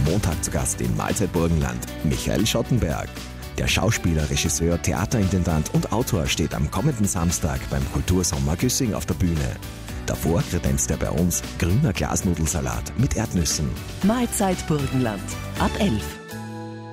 Montag zu Gast in Mahlzeit Burgenland Michael Schottenberg. Der Schauspieler, Regisseur, Theaterintendant und Autor steht am kommenden Samstag beim Kultursommer Güssing auf der Bühne. Davor kredenzt er bei uns grüner Glasnudelsalat mit Erdnüssen. Mahlzeit Burgenland ab 11.